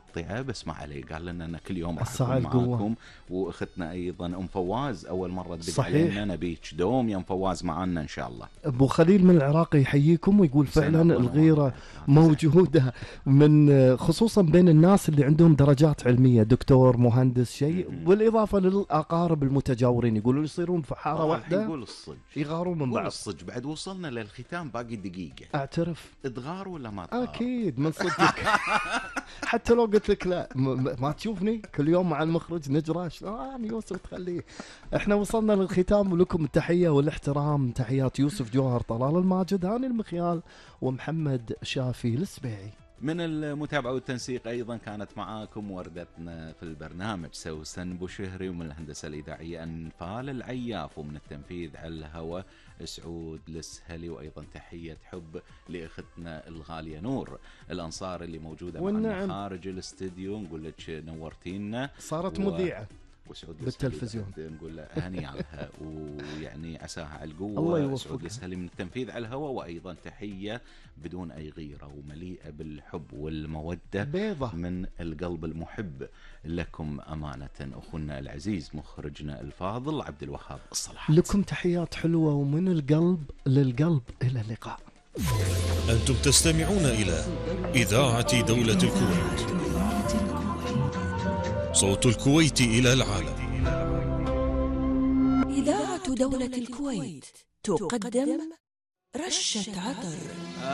مقطعة بس ما عليه، قال لنا أنا كل يوم راح الساعة أكون القوة. معاكم. وأختنا أيضا أم فواز أول مرة تدق صحيح. علينا، نبيك دوم يا أم فواز معنا إن شاء الله. ابو خليل من العراق يحييكم ويقول فعلا زين، الغيره الله موجوده من خصوصا بين الناس اللي عندهم درجات علميه، دكتور مهندس شيء، بالاضافه للاقارب المتجاورين يقولون يصيرون في حاره واحده نقول الصج، يغارون من قول بعض. الصج. بعد وصلنا للختام باقي دقيقة، اعترف تغار ولا ما تغار؟ اكيد من صدقك. حتى لو قلت لك لا ما تشوفني كل يوم مع المخرج نجراش، يوسف تخليه. احنا وصلنا للختام ولكم التحيه والاحترام. تحيات يوسف جوهر، طلال الماجد، هاني المخيال، ومحمد شافي السبيعي. من المتابعة والتنسيق أيضا كانت معاكم وردتنا في البرنامج سوسن بوشهري، ومن الهندسة الإذاعية أنفال العياف، ومن التنفيذ على الهواء سعود السهلي. وأيضا تحية حب لأختنا الغالية نور الأنصار اللي موجودة معنا خارج الاستديو، نقول لك نورتينا، صارت مذيعة وسعود بالتلفزيون، نقول له هني عليها ويعني عساها على القوة. الله يوفقك. سعود السهلي من التنفيذ على الهواء. وأيضا تحية بدون أي غيرة ومليئة بالحب والمودة بيضة من القلب المحب لكم أمانة، أخونا العزيز مخرجنا الفاضل عبد الوهاب الصلاح. لكم تحيات حلوة ومن القلب للقلب. إلى اللقاء. أنتم تستمعون إلى إذاعة دولة الكويت، صوت الكويت إلى العالم. إذاعة دولة الكويت تقدم رشة عطر.